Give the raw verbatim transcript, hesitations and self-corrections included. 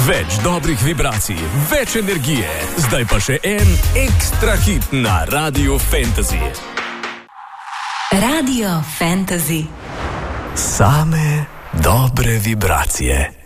Več dobrih vibracij, več energije. Zdaj pa še en ekstra hit na Radiu Fantasy. Radio Fantasy. Same dobre vibracije.